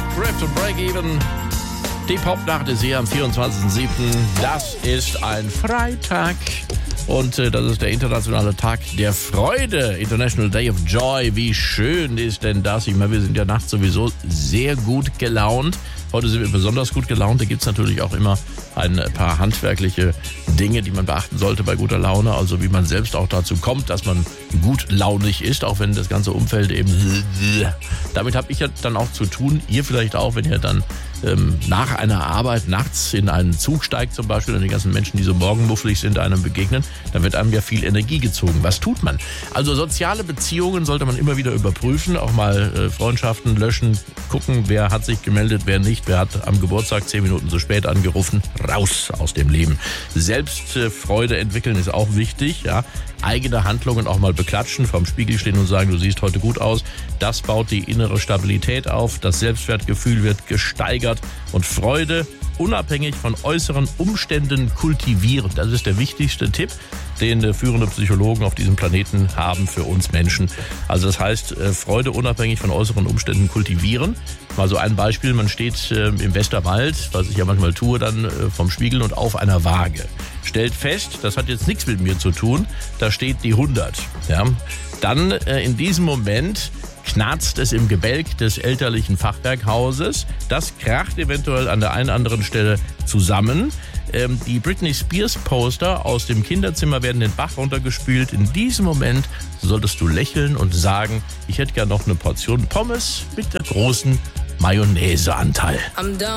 Drift und Break-Even. Die Popnacht ist hier am 24.07. Das ist ein Freitag. Und das ist der internationale Tag der Freude. International Day of Joy. Wie schön ist denn das? Ich meine, wir sind ja nachts sowieso sehr gut gelaunt. Heute sind wir besonders gut gelaunt. Da gibt es natürlich auch immer ein paar handwerkliche Dinge, die man beachten sollte bei guter Laune. Also wie man selbst auch dazu kommt, dass man gut launig ist, auch wenn das ganze Umfeld eben... Damit habe ich ja dann auch zu tun. Ihr vielleicht auch, wenn ihr dann nach einer Arbeit nachts in einen Zug steigt zum Beispiel und die ganzen Menschen, die so morgenmuffelig sind, einem begegnen, dann wird einem ja viel Energie gezogen. Was tut man? Also soziale Beziehungen sollte man immer wieder überprüfen, auch mal Freundschaften löschen, gucken, wer hat sich gemeldet, wer nicht, wer hat am Geburtstag 10 Minuten zu spät angerufen, raus aus dem Leben. Selbstfreude entwickeln ist auch wichtig, ja. Eigene Handlungen auch mal beklatschen, vorm Spiegel stehen und sagen, du siehst heute gut aus. Das baut die innere Stabilität auf, das Selbstwertgefühl wird gesteigert und Freude unabhängig von äußeren Umständen kultivieren. Das ist der wichtigste Tipp, den führende Psychologen auf diesem Planeten haben für uns Menschen. Also das heißt, Freude unabhängig von äußeren Umständen kultivieren. Mal so ein Beispiel, man steht im Westerwald, was ich ja manchmal tue, dann vom Spiegel und auf einer Waage. Stellt fest, das hat jetzt nichts mit mir zu tun, da steht die 100. Ja. Dann in diesem Moment knarzt es im Gebälk des elterlichen Fachwerkhauses. Das kracht eventuell an der einen oder anderen Stelle zusammen. Die Britney Spears Poster aus dem Kinderzimmer werden den Bach runtergespült. In diesem Moment solltest du lächeln und sagen, ich hätte gern noch eine Portion Pommes mit der großen Mayonnaiseanteil.